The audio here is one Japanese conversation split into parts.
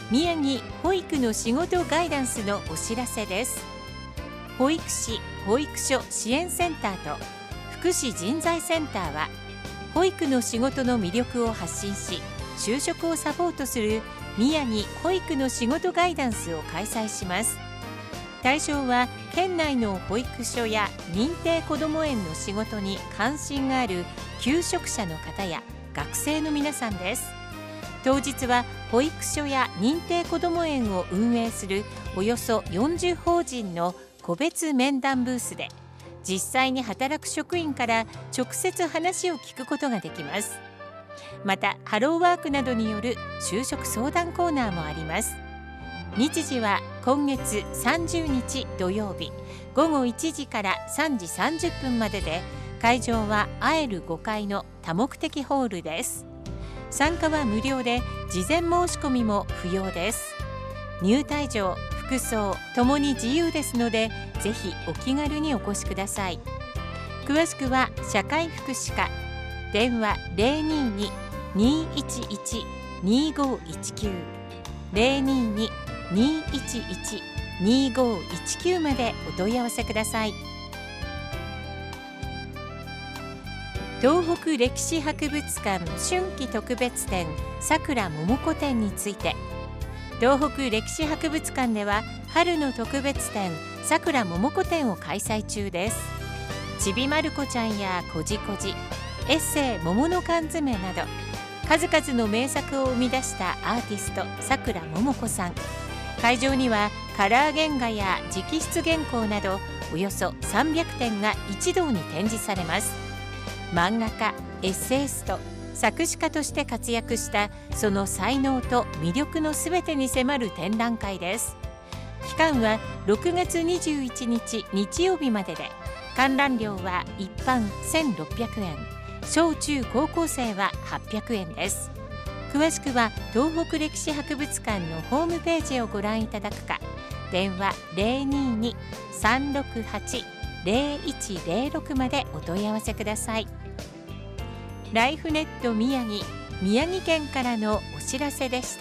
宮城保育の仕事ガイダンスのお知らせです。保育士・保育所支援センターと福祉人材センターは、保育の仕事の魅力を発信し、就職をサポートする宮城保育の仕事ガイダンスを開催します。対象は県内の保育所や認定こども園の仕事に関心がある求職者の方や学生の皆さんです。当日は保育所や認定こども園を運営するおよそ40法人の個別面談ブースで、実際に働く職員から直接話を聞くことができます。またハローワークなどによる就職相談コーナーもあります。日時は今月30日土曜日午後1時から3時30分までで、会場は会える5階の多目的ホールです。参加は無料で、事前申し込みも不要です。入退場、服装ともに自由ですので、ぜひお気軽にお越しください。詳しくは社会福祉課、電話 022-211-2519 022-211-2519 までお問い合わせください。東北歴史博物館春季特別展さくらももこ展について、東北歴史博物館では春の特別展さくらももこ展を開催中です。ちびまる子ちゃんやこじこじ、エッセイ桃の缶詰など、数々の名作を生み出したアーティストさくらももこさん。会場にはカラー原画や直筆原稿などおよそ300点が一堂に展示されます。漫画家、エッセイスト、作詞家として活躍したその才能と魅力のすべてに迫る展覧会です。期間は6月21日日曜日までで、観覧料は一般1600円、小中高校生は800円です。詳しくは東北歴史博物館のホームページをご覧いただくか、電話 022-368-0106 までお問い合わせください。ライフネット宮城、宮城県からのお知らせでした。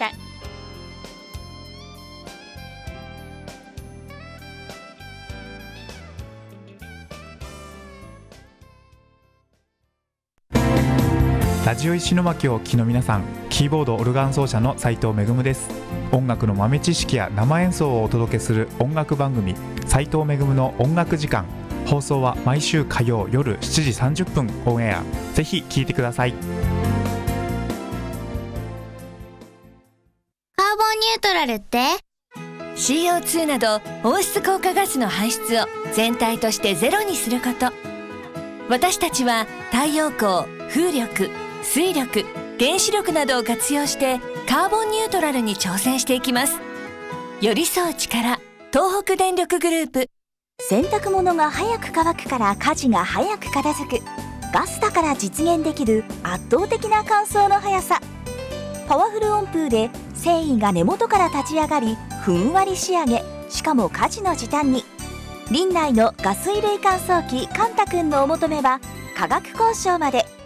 ラジオ石巻をお聞きの皆さん、キーボードオルガン奏者の斉藤恵です。音楽の豆知識や生演奏をお届けする音楽番組、斉藤恵の音楽時間。放送は毎週火曜夜7時30分オンエア。ぜひ聞いてください。 カーボンニュートラルって CO2 など温室効果ガスの排出を全体としてゼロにすること。私たちは太陽光、風力、水力、原子力などを活用してカーボンニュートラルに挑戦していきます。寄り添う力、東北電力グループ。 洗濯物が早く乾くから家事が早く片付く。ガスだから実現できる圧倒的な乾燥の速さ。パワフル温風で繊維が根元から立ち上がり、ふんわり仕上げ、しかも家事の時短に。リンナイのガス衣類乾燥機カンタ君のお求めは価格交渉まで。